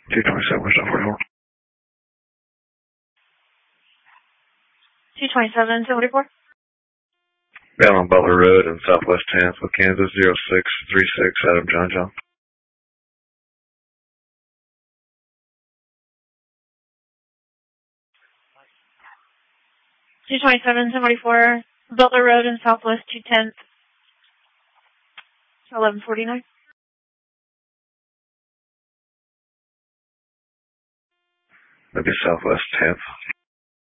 227 West 44. 227, 74. Down on Butler Road in Southwest 10th with Kansas 0636 Adam John John. 227, 74. Butler Road in Southwest 210th. 1149. Maybe Southwest 10th.